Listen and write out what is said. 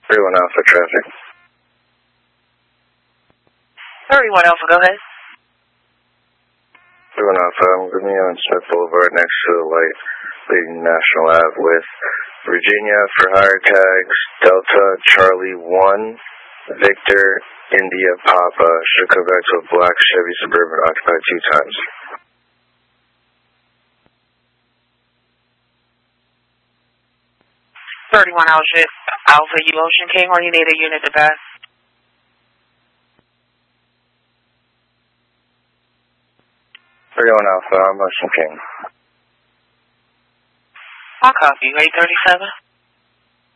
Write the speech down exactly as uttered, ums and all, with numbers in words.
thirty-one Alpha traffic. thirty-one Alpha, go ahead. thirty-one Alpha, I'm going to be on Smith Boulevard next to the light leading National Ave with Virginia for higher tags, Delta, Charlie one, Victor, India, Papa. Should come back to a black Chevy Suburban occupied two times. thirty-one Alpha, Alpha, you Ocean King, or you need a unit to pass? thirty-one Alpha, I'm Ocean King. I'll copy you, eight thirty-seven.